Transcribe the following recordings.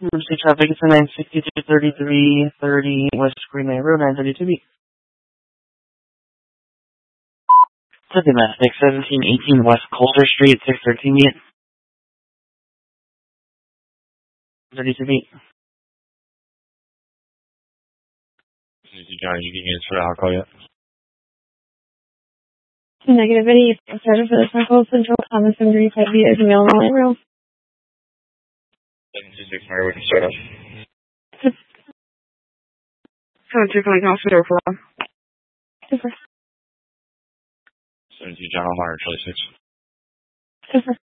Emergency traffic is a 962-3330 West Green Bay Road, 932B. To domestic, 1718 West Coulter Street, 613 meet. 32B. John, you can answer alcohol yet? Negative. Any started for this medical central Thomas and 35B is available in room. 726 Mary, we can start up. 726 hospital for one. Super. 72 John O'Meara, Charlie 6. Super.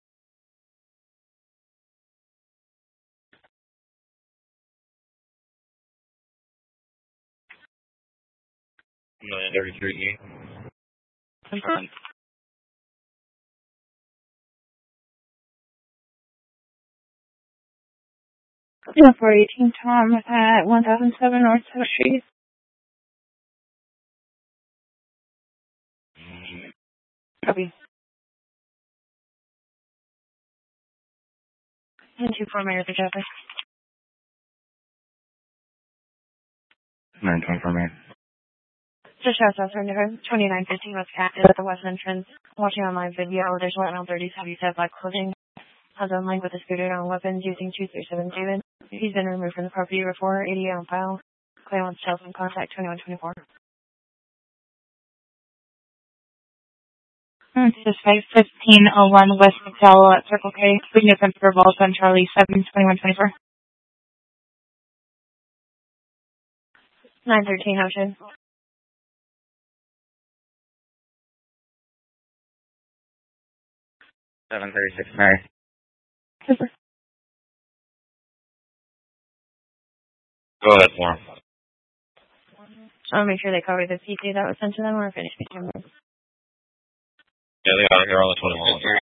$1,033,000. Confirmed. Yeah, 418 Tom at 1007 North South Street. Copy. And 24 Mayor the traffic. 924 Mayor. Just shouts out for 2915 West Cactus at the west entrance. Watching on live video, there's one on 3077 Black Clothing. Has on link with a scooter on weapons using 237 David. He's been removed from the property. Report 88 on file. Claim wants telephone contact 2124. This is 51501 West McDowell at Circle K. Significant for Balls on Charlie 72124. 913 Ocean. 736 Mary. Super. Go ahead, Warren. I'll make sure they cover the PT that was sent to them or finish the camera. Yeah, they got it here on the 21.